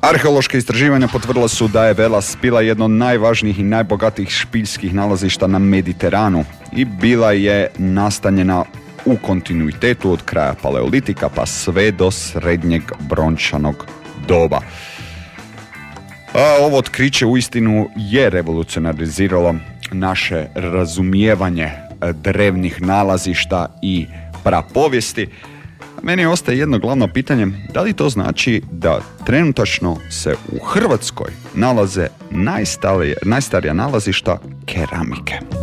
Arheološka istraživanja potvrdila su da je Velas bila jedno od najvažnijih i najbogatijih špiljskih nalazišta na Mediteranu i bila je nastanjena u kontinuitetu od kraja paleolitika pa sve do srednjeg brončanog doba. Ovo otkriće uistinu je revolucionariziralo naše razumijevanje drevnih nalazišta i prapovijesti. Meni ostaje jedno glavno pitanje, da li to znači da trenutačno se u Hrvatskoj nalaze najstarija nalazišta keramike?